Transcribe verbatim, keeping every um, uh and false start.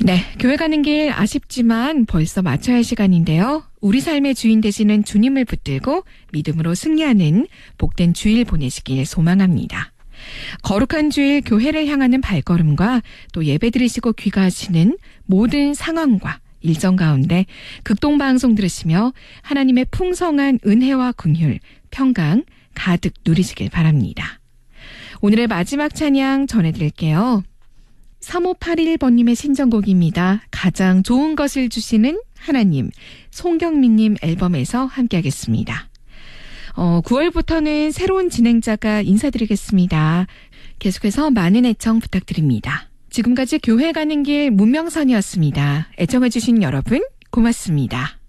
네, 교회 가는 길 아쉽지만 벌써 마쳐야 할 시간인데요. 우리 삶의 주인 되시는 주님을 붙들고 믿음으로 승리하는 복된 주일 보내시길 소망합니다. 거룩한 주일 교회를 향하는 발걸음과 또 예배 드리시고 귀가하시는 모든 상황과 일정 가운데 극동방송 들으시며 하나님의 풍성한 은혜와 긍휼, 평강 가득 누리시길 바랍니다. 오늘의 마지막 찬양 전해드릴게요. 삼오팔일 번님의 신청곡입니다. 가장 좋은 것을 주시는 하나님, 송경민님 앨범에서 함께하겠습니다. 어, 구월부터는 새로운 진행자가 인사드리겠습니다. 계속해서 많은 애청 부탁드립니다. 지금까지 교회 가는 길 문명선이었습니다. 애청해주신 여러분 고맙습니다.